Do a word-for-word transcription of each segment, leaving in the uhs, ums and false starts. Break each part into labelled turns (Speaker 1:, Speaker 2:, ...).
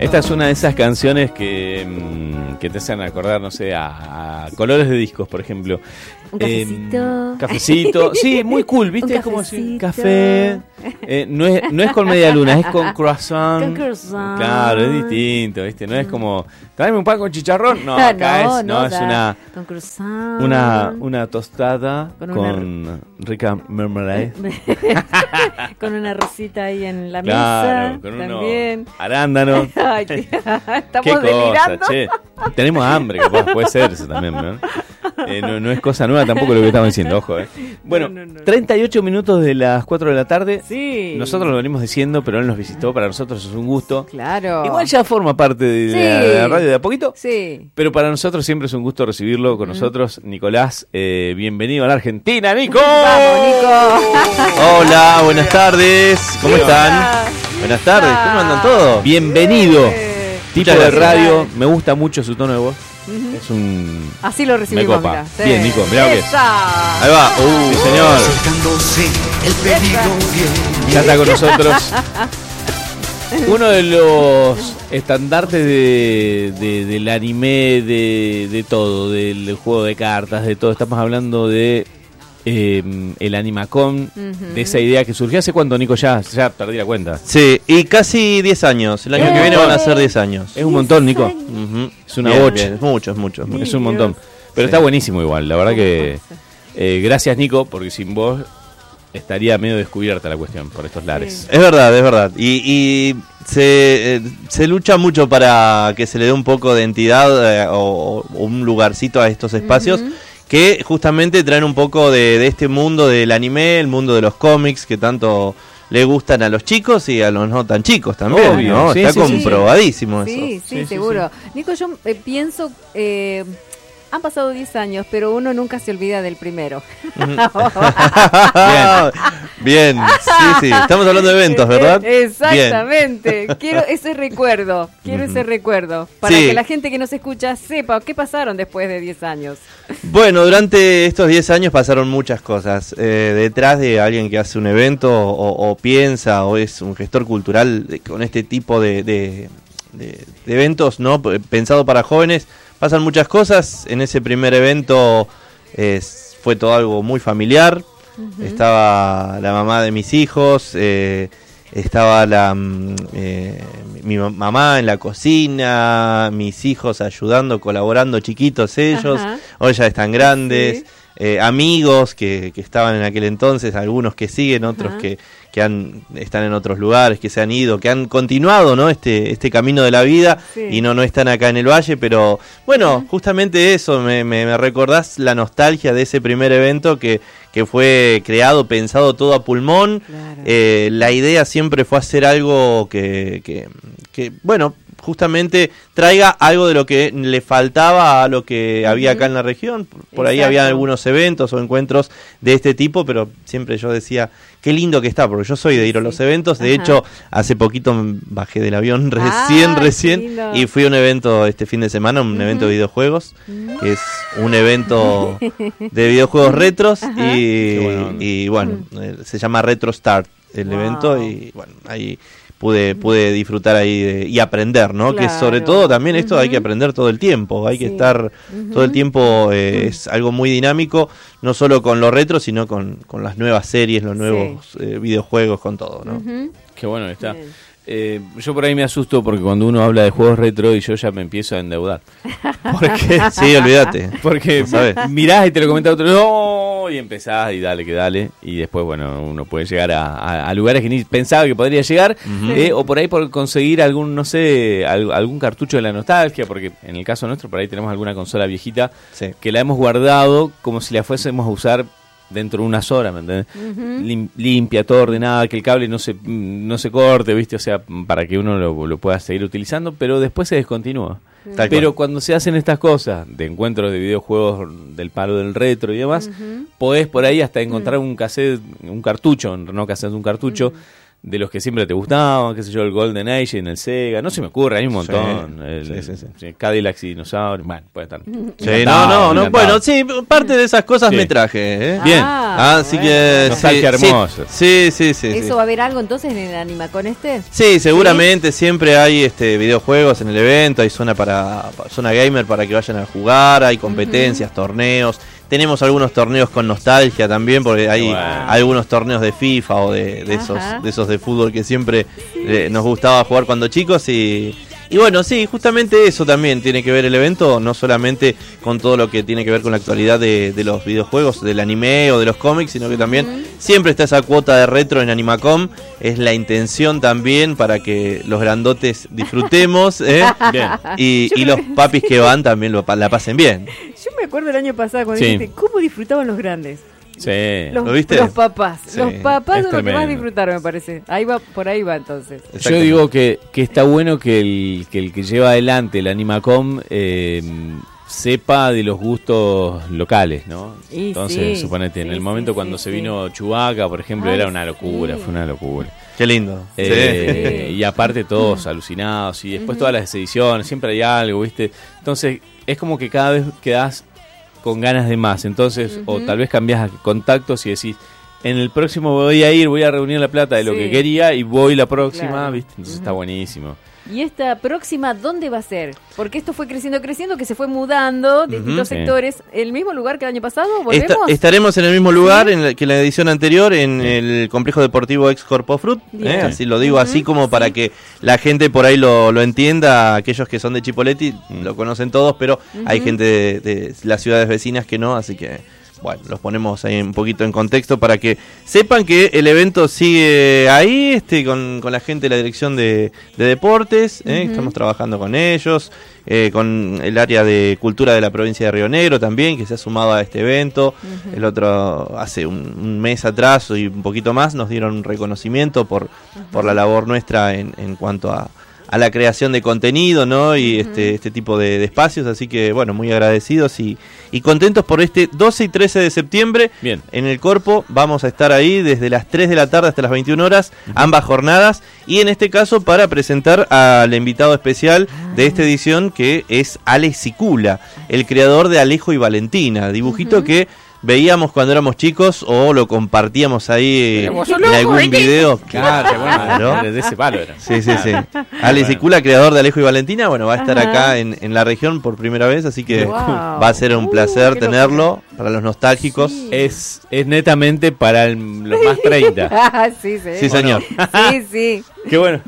Speaker 1: Esta es una de esas canciones que, que te hacen acordar, no sé, a, a colores de discos, por ejemplo.
Speaker 2: Un cafecito.
Speaker 1: Eh, cafecito. Sí, muy cool, ¿viste?
Speaker 2: Un
Speaker 1: Es como si
Speaker 2: cafecito.
Speaker 1: café. Eh, no, es, no es con media luna, es con croissant.
Speaker 2: Con croissant.
Speaker 1: Claro, es distinto, ¿viste? No es como, tráeme un pan con chicharrón. No, acá
Speaker 2: no,
Speaker 1: es, no,
Speaker 2: no
Speaker 1: es
Speaker 2: da.
Speaker 1: una,
Speaker 2: Con croissant.
Speaker 1: una, una tostada
Speaker 2: Con
Speaker 1: con,
Speaker 2: una-
Speaker 1: rica mermelada.
Speaker 2: Con una rosita ahí en la
Speaker 1: Claro,
Speaker 2: mesa.
Speaker 1: con unos
Speaker 2: También.
Speaker 1: arándanos.
Speaker 2: Ay, qué- estamos
Speaker 1: Qué cosa,
Speaker 2: delirando.
Speaker 1: che. Tenemos hambre, capaz, puede ser eso también, ¿no? Eh, no, no es cosa nueva tampoco lo que estamos diciendo, ojo, ¿eh? Bueno,
Speaker 2: No, no, no.
Speaker 1: treinta y ocho minutos de las cuatro de la tarde.
Speaker 2: Sí.
Speaker 1: Nosotros lo venimos diciendo, pero él nos visitó, para nosotros es un gusto.
Speaker 2: Claro.
Speaker 1: Igual ya forma parte de,
Speaker 2: Sí.
Speaker 1: la, de la radio de a poquito.
Speaker 2: Sí.
Speaker 1: Pero para nosotros siempre es un gusto recibirlo con nosotros. Nicolás, eh, bienvenido a la Argentina, Nico.
Speaker 2: Vamos, Nico.
Speaker 3: Hola, buenas tardes. ¿Cómo
Speaker 2: Hola.
Speaker 3: están? Buenas tardes, ¿cómo andan todos?
Speaker 1: Bienvenido.
Speaker 2: Eh,
Speaker 1: Tipo
Speaker 3: Muchas
Speaker 1: de
Speaker 3: gracias.
Speaker 1: radio, me gusta mucho su tono de voz. Es un...
Speaker 2: Así lo recibimos,
Speaker 1: Me copa.
Speaker 2: mirá. Sí.
Speaker 1: Bien, Nico, mirá lo que es.
Speaker 2: Esa.
Speaker 3: Ahí va, uh,
Speaker 1: Sí, señor.
Speaker 4: Acercándose el peligro bien.
Speaker 1: Ya está con nosotros. Uno de los estandartes de, de- del anime, de, de todo, del, del juego de cartas, de todo. Estamos hablando de eh, el Animacon,
Speaker 2: Ujú.
Speaker 1: de esa idea que surgió hace cuánto, Nico, ya, ya perdí la cuenta.
Speaker 3: Sí, y casi diez años. El año
Speaker 2: Eh.
Speaker 3: que viene van a ser diez años.
Speaker 1: Es un montón, Nico.
Speaker 3: Ujú.
Speaker 1: Es una
Speaker 3: Bien,
Speaker 1: bocha.
Speaker 3: bien, es mucho, es mucho. es mucho.
Speaker 1: Es un montón. Pero
Speaker 3: Sí.
Speaker 1: está buenísimo igual, la verdad que... eh, gracias, Nico, porque sin vos estaría medio descubierta la cuestión por estos lares.
Speaker 3: Es verdad, es verdad. Y, y se, eh, se lucha mucho para que se le dé un poco de entidad eh, o, o un lugarcito a estos espacios. Que justamente traen un poco de, de este mundo del anime, el mundo de los cómics que tanto le gustan a los chicos y a los no tan chicos también,
Speaker 1: Obvio,
Speaker 3: ¿no?
Speaker 1: sí,
Speaker 3: Está
Speaker 1: sí, sí.
Speaker 3: comprobadísimo
Speaker 2: Sí,
Speaker 3: eso.
Speaker 2: sí,
Speaker 1: Sí, sí,
Speaker 2: seguro. Nico, yo eh, pienso, eh, han pasado diez años, pero uno nunca se olvida del primero.
Speaker 3: Bien, sí, sí. Estamos hablando de eventos, ¿verdad?
Speaker 2: Eh, Exactamente. Quiero ese recuerdo, quiero ese recuerdo, para
Speaker 3: Sí.
Speaker 2: que la gente que nos escucha sepa qué pasaron después de diez años.
Speaker 3: Bueno, durante estos diez años pasaron muchas cosas. Eh, detrás de alguien que hace un evento o, o piensa o es un gestor cultural de- con este tipo de, de- de- de eventos, ¿no? P- Pensado para jóvenes, pasan muchas cosas. En ese primer evento es- fue todo algo muy familiar. Estaba la mamá de mis hijos, eh, estaba la mm, eh, mi ma- mamá en la cocina, mis hijos ayudando, colaborando, chiquitos ellos,
Speaker 2: Ajá.
Speaker 3: hoy ya están grandes,
Speaker 2: Sí.
Speaker 3: eh, amigos que, que estaban en aquel entonces, algunos que siguen, otros
Speaker 2: Ajá.
Speaker 3: que, que han, están en otros lugares, que se han ido, que han continuado, ¿no? este, este camino de la vida
Speaker 2: Sí.
Speaker 3: y no, no están acá en el valle, pero bueno, justamente eso, me, me, me recordás la nostalgia de ese primer evento que, que fue creado, pensado todo a pulmón.
Speaker 2: Claro.
Speaker 3: Eh, la idea siempre fue hacer algo que, que, que, bueno, justamente traiga algo de lo que le faltaba a lo que había acá en la región. Por, por ahí
Speaker 2: Exacto.
Speaker 3: había algunos eventos o encuentros de este tipo, pero siempre yo decía, qué lindo que está, porque yo soy de ir a los eventos. De
Speaker 2: Ajá.
Speaker 3: hecho, hace poquito m- bajé del avión recién,
Speaker 2: Ah, qué
Speaker 3: recién,
Speaker 2: lindo.
Speaker 3: y fui a un evento este fin de semana, un evento de videojuegos, que es un evento de videojuegos retros,
Speaker 1: Qué
Speaker 3: y,
Speaker 1: buena onda.
Speaker 3: y bueno, eh, se llama Retro Start el
Speaker 2: Wow.
Speaker 3: evento, y bueno, ahí pude pude disfrutar ahí de- y aprender, ¿no? Que sobre
Speaker 2: Claro.
Speaker 3: todo también esto hay que aprender todo el tiempo, hay que
Speaker 2: Sí.
Speaker 3: estar todo el tiempo, eh, es algo muy dinámico, no solo con lo retro, sino con, con las nuevas series, los nuevos eh, videojuegos, con todo, ¿no?
Speaker 2: Ujú.
Speaker 1: Qué bueno que está.
Speaker 2: Bien.
Speaker 1: Eh, yo por ahí me asusto porque cuando uno habla de juegos retro y yo ya me empiezo a endeudar. Porque,
Speaker 3: Sí, olvídate.
Speaker 1: porque
Speaker 3: ¿Sabes?
Speaker 1: mirás y te lo comenta otro, no, y empezás y dale que dale. Y después, bueno, uno puede llegar a, a- a lugares que ni pensaba que podría llegar. eh, o por ahí por conseguir algún, no sé, al- algún cartucho de la nostalgia. Porque en el caso nuestro, por ahí tenemos alguna consola viejita
Speaker 3: Sí.
Speaker 1: que la hemos guardado como si la fuésemos a usar dentro de unas horas, ¿me entendés? Lim- limpia, todo ordenada, que el cable no se mm, no se corte, ¿viste? O sea, para que uno lo, lo pueda seguir utilizando, pero después se descontinúa.
Speaker 3: Tal
Speaker 1: Pero
Speaker 3: cual.
Speaker 1: cuando se hacen estas cosas, de encuentros de videojuegos del palo del retro y demás, podés por ahí hasta encontrar un cassette, un cartucho, no cassette, un cartucho, de los que siempre te gustaban, qué sé yo, el Golden Age en el Sega, no se me ocurre, hay un montón.
Speaker 3: Sí,
Speaker 1: el,
Speaker 3: sí, sí, sí.
Speaker 1: Cadillac y Dinosaurio, bueno, puede estar.
Speaker 3: Sí, no, no, no, bueno, sí, parte de esas cosas
Speaker 1: Sí.
Speaker 3: me traje, ¿eh?
Speaker 1: Bien.
Speaker 2: Ah,
Speaker 3: Así
Speaker 2: bueno.
Speaker 3: que
Speaker 1: Nostalgia
Speaker 3: sí,
Speaker 1: hermosa.
Speaker 3: Sí, sí, sí. sí,
Speaker 2: ¿Eso
Speaker 3: sí.
Speaker 2: va a haber algo entonces en el Animacon este?
Speaker 3: Sí, seguramente siempre hay este videojuegos en el evento, hay zona para zona gamer para que vayan a jugar, hay competencias, torneos. Tenemos algunos torneos con nostalgia también, porque hay
Speaker 1: Bueno.
Speaker 3: algunos torneos de FIFA o de, de esos
Speaker 2: Ajá.
Speaker 3: de esos de fútbol que siempre eh, nos gustaba jugar cuando chicos y y bueno, sí, justamente eso también tiene que ver el evento, no solamente con todo lo que tiene que ver con la actualidad de, de los videojuegos, del anime o de los cómics, sino que también uh-huh. siempre está esa cuota de retro en Animacom, es la intención también para que los grandotes disfrutemos, ¿eh? Bien. Y, y los papis que van también lo, la pasen bien.
Speaker 2: Yo me acuerdo el año pasado cuando
Speaker 1: Sí.
Speaker 2: dijiste, ¿cómo disfrutaban los grandes?
Speaker 1: Sí.
Speaker 2: Los,
Speaker 3: ¿Lo viste?
Speaker 2: los papás.
Speaker 3: Sí.
Speaker 2: Los papás
Speaker 1: Es
Speaker 2: son los que más
Speaker 1: tremendo.
Speaker 2: disfrutaron, me parece. Ahí va, por ahí va entonces.
Speaker 1: Yo digo que, que está bueno que el, que el que lleva adelante el Animacom eh, sepa de los gustos locales, ¿no?
Speaker 2: Y
Speaker 1: Entonces,
Speaker 2: sí,
Speaker 1: suponete, en
Speaker 2: sí,
Speaker 1: el momento
Speaker 2: sí,
Speaker 1: cuando
Speaker 2: sí,
Speaker 1: se
Speaker 2: sí.
Speaker 1: vino Chewbacca, por ejemplo,
Speaker 2: Ay,
Speaker 1: era una locura,
Speaker 2: sí.
Speaker 1: fue una locura.
Speaker 3: Qué lindo.
Speaker 1: Eh,
Speaker 3: Sí.
Speaker 1: Y aparte todos alucinados, y después todas las ediciones, siempre hay algo, ¿viste? Entonces, es como que cada vez quedás con ganas de más, entonces, o tal vez cambiás contactos y decís, en el próximo voy a ir, voy a reunir la plata de lo
Speaker 2: Sí.
Speaker 1: que quería y voy la próxima,
Speaker 2: Claro.
Speaker 1: ¿viste? Entonces
Speaker 2: Ujú.
Speaker 1: está buenísimo.
Speaker 2: ¿Y esta próxima dónde va a ser? Porque esto fue creciendo, creciendo, que se fue mudando, distintos
Speaker 1: Sí.
Speaker 2: sectores. ¿El mismo lugar que el año pasado?
Speaker 3: Esta-
Speaker 2: ¿Volvemos?
Speaker 3: estaremos en el mismo lugar en la, que la edición anterior, en el complejo deportivo ex Corpo Fruit,
Speaker 2: Bien.
Speaker 3: ¿eh? Así lo digo,
Speaker 2: Ujú,
Speaker 3: así como para
Speaker 2: sí.
Speaker 3: que la gente por ahí lo, lo entienda, aquellos que son de Chipoleti
Speaker 1: Mm.
Speaker 3: lo conocen todos, pero hay
Speaker 2: Ujú.
Speaker 3: gente de, de las ciudades vecinas que no, así que bueno, los ponemos ahí un poquito en contexto para que sepan que el evento sigue ahí, este, con, con la gente de la dirección de, de deportes, ¿eh?
Speaker 2: Ujú.
Speaker 3: Estamos trabajando con ellos, eh, con el área de cultura de la provincia de Río Negro también, que se ha sumado a este evento.
Speaker 2: Ujú.
Speaker 3: El otro, hace un, un mes atrás y un poquito más, nos dieron un reconocimiento por, por la labor nuestra en, en cuanto a, a la creación de contenido, ¿no? Y
Speaker 2: Ujú.
Speaker 3: este, este tipo de, de espacios, así que bueno, muy agradecidos y, y contentos por este doce y trece de septiembre.
Speaker 1: Bien.
Speaker 3: En el Corpo vamos a estar ahí desde las tres de la tarde hasta las veintiuna horas, ambas jornadas, y en este caso para presentar al invitado especial de esta edición, que es Ale Sicula, el creador de Alejo y Valentina, dibujito
Speaker 2: Ujú.
Speaker 3: que veíamos cuando éramos chicos o lo compartíamos ahí eh,
Speaker 1: Éramos
Speaker 3: en algún video.
Speaker 1: Claro, bueno,
Speaker 3: Claro.
Speaker 1: de ese palo era.
Speaker 3: Sí, sí, sí. Ale Sicula, creador de Alejo y Valentina, bueno, va a estar
Speaker 2: Ajá.
Speaker 3: acá en, en la región por primera vez, así que
Speaker 2: Wow.
Speaker 3: va a ser un
Speaker 2: Uh,
Speaker 3: placer
Speaker 2: qué
Speaker 3: tenerlo para los nostálgicos.
Speaker 2: Sí.
Speaker 1: Es, es netamente para el- los más treinta.
Speaker 2: Ah, sí, sí.
Speaker 3: Sí, señor.
Speaker 2: Sí, sí.
Speaker 1: Qué bueno.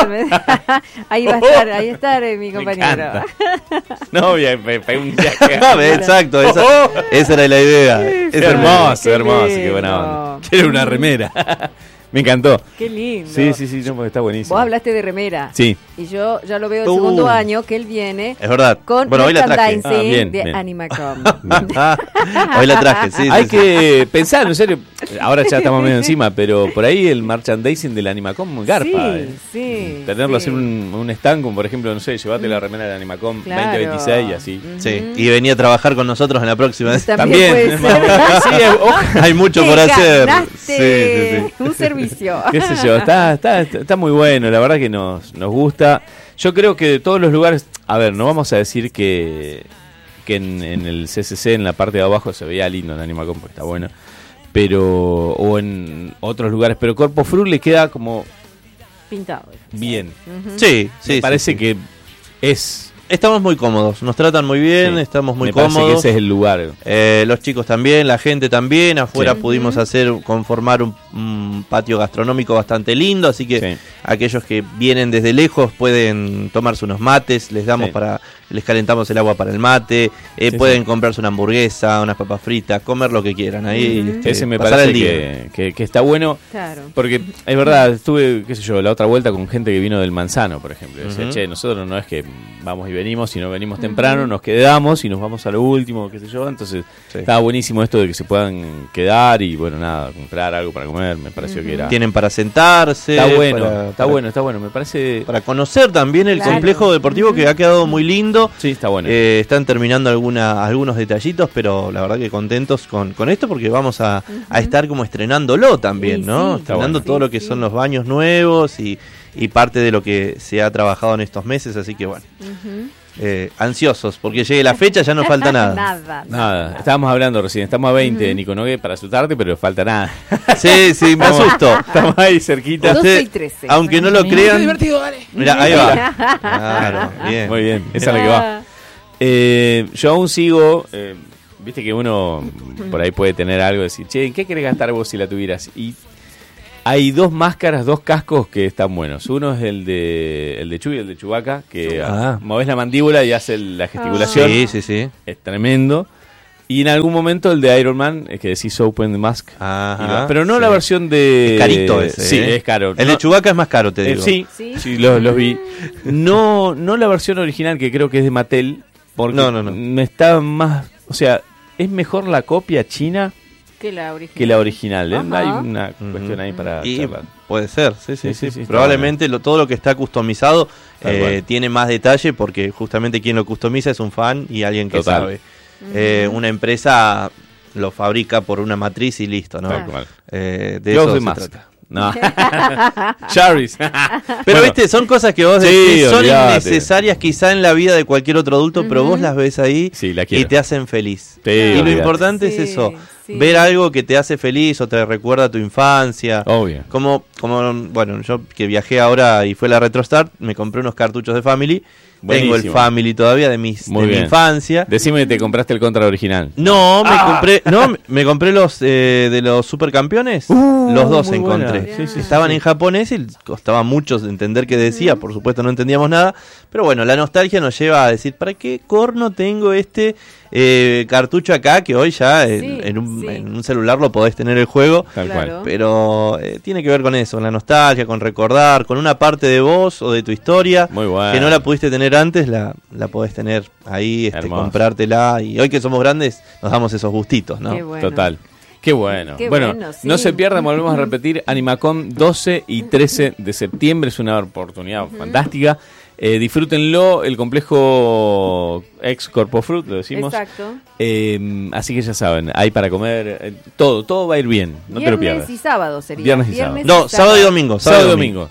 Speaker 2: Ahí va a estar, ahí está eh, mi
Speaker 1: Me
Speaker 2: compañero.
Speaker 1: encanta. No, bien, me pegué un viaje.
Speaker 3: Exacto, esa, esa era la idea.
Speaker 1: Es
Speaker 3: Esa era la idea.
Speaker 1: hermoso,
Speaker 2: Qué
Speaker 1: hermoso, qué
Speaker 2: lindo.
Speaker 1: buena onda. Quiero una remera. Me encantó.
Speaker 2: Qué lindo.
Speaker 1: Sí, sí, sí, no, porque está buenísimo.
Speaker 2: Vos hablaste de remera.
Speaker 1: Sí.
Speaker 2: Y yo ya lo veo el
Speaker 3: Uh.
Speaker 2: segundo año que él viene
Speaker 3: Es verdad.
Speaker 2: con
Speaker 3: Bueno, hoy la traje.
Speaker 2: merchandising
Speaker 1: Ah, bien,
Speaker 2: de
Speaker 1: bien.
Speaker 2: Animacom.
Speaker 3: Hoy la traje, sí.
Speaker 1: Hay
Speaker 3: sí, sí.
Speaker 1: que pensar, en serio. Ahora ya estamos medio encima, pero por ahí el merchandising del Animacom garpa.
Speaker 2: Sí,
Speaker 1: eh.
Speaker 2: sí,
Speaker 1: Tenerlo,
Speaker 2: sí.
Speaker 1: hacer un, un stand, como por ejemplo, no sé, llevate la remera del Animacom
Speaker 2: Claro.
Speaker 1: veinte veintiséis, así.
Speaker 3: Sí, y venía a trabajar con nosotros en la próxima.
Speaker 2: También, puede ser.
Speaker 1: Sí, es- ojalá,
Speaker 3: Hay mucho
Speaker 2: Te
Speaker 3: por hacer.
Speaker 2: ganaste
Speaker 3: Sí, sí, sí.
Speaker 2: un servicio.
Speaker 1: qué sé yo, está, está, está muy bueno, la verdad que nos, nos gusta. Yo creo que de todos los lugares, a ver, no vamos a decir que, que en, en el C C C, en la parte de abajo, se veía lindo el Animacom, porque está bueno, pero, o en otros lugares, pero Corpo Fruit le queda como
Speaker 2: Pintado.
Speaker 1: bien.
Speaker 2: Ujú.
Speaker 3: Sí, sí.
Speaker 1: Me
Speaker 3: sí,
Speaker 1: parece
Speaker 3: sí.
Speaker 1: que es...
Speaker 3: Estamos muy cómodos, nos tratan muy bien,
Speaker 1: Sí.
Speaker 3: estamos muy
Speaker 1: me parece que
Speaker 3: cómodos.
Speaker 1: ese es el lugar.
Speaker 3: Eh, los chicos también, la gente también. Afuera
Speaker 1: Sí.
Speaker 3: pudimos hacer, conformar un, un patio gastronómico bastante lindo, así que
Speaker 1: Sí.
Speaker 3: aquellos que vienen desde lejos pueden tomarse unos mates, les damos
Speaker 1: Sí.
Speaker 3: para, les calentamos el agua para el mate, eh,
Speaker 1: Sí,
Speaker 3: pueden
Speaker 1: sí.
Speaker 3: comprarse una hamburguesa, unas papas fritas, comer lo que quieran ahí.
Speaker 2: Ujú.
Speaker 3: este,
Speaker 1: Ese me
Speaker 3: pasar
Speaker 1: parece
Speaker 3: el día.
Speaker 1: que, que, que está bueno.
Speaker 2: Claro.
Speaker 1: Porque es verdad, estuve, qué sé yo, la otra vuelta con gente que vino del Manzano, por ejemplo. Y decía,
Speaker 3: Ujú.
Speaker 1: che, nosotros no es que vamos y venimos, si no venimos temprano, nos quedamos y nos vamos a lo último, qué sé yo. Entonces, sí. Estaba buenísimo esto de que se puedan quedar y, bueno, nada, comprar algo para comer. Me pareció uh-huh. que era...
Speaker 3: Tienen para sentarse.
Speaker 1: Está bueno,
Speaker 3: para,
Speaker 1: está
Speaker 3: para,
Speaker 1: bueno, está bueno. Me parece...
Speaker 3: Para conocer también el claro. complejo deportivo uh-huh. que ha quedado muy lindo.
Speaker 1: Sí, está bueno.
Speaker 3: Eh, están terminando alguna, algunos detallitos, pero la verdad que contentos con, con esto porque vamos a, uh-huh. a estar como estrenándolo también, sí, ¿no? Sí, estrenando bueno. todo sí, lo que sí. son los baños nuevos y, y parte de lo que se ha trabajado en estos meses, así que bueno. Uh-huh. Eh, ansiosos, porque llegue la fecha, ya no falta nada.
Speaker 2: nada,
Speaker 1: nada. Estábamos hablando recién, estamos a veinte de uh-huh. Nico Nogué para asustarte, pero falta nada.
Speaker 3: Sí, sí, me asusto.
Speaker 1: Estamos ahí cerquita.
Speaker 2: doce y trece.
Speaker 3: Aunque no lo crean.
Speaker 5: Divertido, dale.
Speaker 3: Mira, ahí va. Claro, bien.
Speaker 1: Muy bien, esa es la que va. Eh, yo aún sigo, eh, viste que uno por ahí puede tener algo de decir, che, ¿en qué querés gastar vos si la tuvieras? Y hay dos máscaras, dos cascos que están buenos. Uno es el de el de Chewie, el de Chewbacca, que ah. movés la mandíbula y hace la gesticulación.
Speaker 3: Sí, sí, sí.
Speaker 1: Es tremendo. Y en algún momento el de Iron Man, es que decís Open the Mask.
Speaker 3: Ajá,
Speaker 1: pero no
Speaker 3: sí.
Speaker 1: la versión de...
Speaker 3: Es carito ese.
Speaker 1: Sí,
Speaker 3: ¿eh?
Speaker 1: es caro.
Speaker 3: El
Speaker 1: no,
Speaker 3: de Chewbacca es más caro, te digo.
Speaker 1: Eh, sí, sí, sí los, los vi. No, no la versión original, que creo que es de Mattel, porque
Speaker 3: no, no, no.
Speaker 1: me está más... O sea, es mejor la copia china...
Speaker 2: Que la original.
Speaker 1: Que la original, ¿eh? Hay una uh-huh. cuestión ahí para
Speaker 3: y
Speaker 1: charlar.
Speaker 3: Puede ser, sí, sí, sí. sí, sí Probablemente
Speaker 1: bueno.
Speaker 3: lo, todo lo que está customizado eh, tiene más detalle porque justamente quien lo customiza es un fan y alguien que
Speaker 1: Total.
Speaker 3: sabe. Uh-huh. Eh, una empresa lo fabrica por una matriz y listo, ¿no?
Speaker 1: Tal cual.
Speaker 3: Eh, de
Speaker 1: Yo
Speaker 3: eso se
Speaker 1: más.
Speaker 3: trata.
Speaker 1: No. Charis.
Speaker 3: Pero
Speaker 1: bueno.
Speaker 3: viste, son cosas que vos
Speaker 1: sí,
Speaker 3: decís, son
Speaker 1: olvidate.
Speaker 3: innecesarias quizá en la vida de cualquier otro adulto, uh-huh. pero vos las ves ahí
Speaker 1: sí, la
Speaker 3: y te hacen feliz.
Speaker 1: Sí,
Speaker 3: y
Speaker 1: olvidate.
Speaker 3: lo importante sí, es eso, sí. ver algo que te hace feliz o te recuerda a tu infancia.
Speaker 1: Obvio.
Speaker 3: Como, como, bueno, yo que viajé ahora y fue la RetroStart, me compré unos cartuchos de Family. Buenísimo. Tengo el Family todavía de, mis, de mi infancia.
Speaker 1: Decime que te compraste el Contra original.
Speaker 3: No, me ah. compré no me compré los eh, de los supercampeones. Uh, los dos encontré. Sí, sí, Estaban sí. en japonés y costaba mucho entender qué decía. Mm. Por supuesto no entendíamos nada. Pero bueno, la nostalgia nos lleva a decir, ¿para qué corno tengo este eh, cartucho acá? Que hoy ya sí, en, en, un, sí. en un celular lo podés tener el juego.
Speaker 1: Tal
Speaker 2: claro.
Speaker 1: cual.
Speaker 3: Pero eh, tiene que ver con eso, con la nostalgia, con recordar, con una parte de vos o de tu historia.
Speaker 1: Muy bueno.
Speaker 3: Que no la pudiste tener antes, la, la podés tener ahí, este, comprártela. Y hoy que somos grandes, nos damos esos gustitos, ¿no?
Speaker 2: Qué bueno.
Speaker 1: Total. Qué bueno.
Speaker 2: Qué
Speaker 1: bueno,
Speaker 2: bueno sí.
Speaker 1: no se pierdan, volvemos a repetir, Animacon doce y trece de septiembre, es una oportunidad uh-huh. fantástica. Eh, disfrútenlo, el complejo ex Corpo Fruit, lo decimos.
Speaker 2: Exacto.
Speaker 1: Eh, así que ya saben, hay para comer, eh, todo, todo va a ir bien, no
Speaker 2: Viernes
Speaker 1: te lo pierdas.
Speaker 2: Viernes y sábado sería.
Speaker 1: Viernes y sábado.
Speaker 3: No, sábado y domingo.
Speaker 1: Sábado y domingo.